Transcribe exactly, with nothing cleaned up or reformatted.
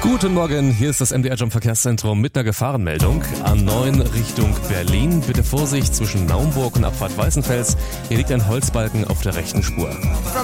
Guten Morgen, hier ist das M D R Jump Verkehrszentrum mit einer Gefahrenmeldung. A neun Richtung Berlin. Bitte Vorsicht zwischen Naumburg und Abfahrt Weißenfels. Hier liegt ein Holzbalken auf der rechten Spur.